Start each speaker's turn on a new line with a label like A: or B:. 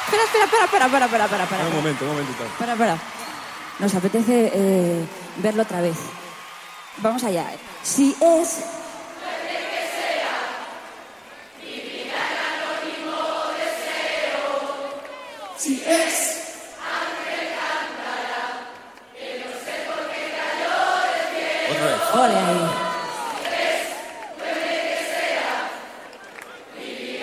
A: Espera.
B: Un momento.
A: Para. Nos apetece verlo otra vez. Vamos allá. Si es... Si es...
B: Otra vez.
A: Ole ahí.